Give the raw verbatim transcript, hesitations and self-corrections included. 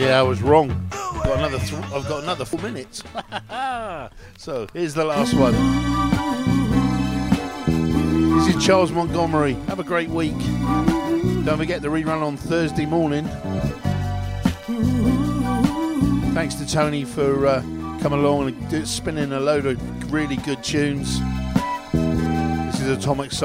Yeah, I was wrong. I've got another, th- I've got another four minutes. So, here's the last one. This is Charles Montgomery. Have a great week. Don't forget the rerun on Thursday morning. Thanks to Tony for uh, coming along and do, spinning a load of really good tunes. This is Atomic Soul.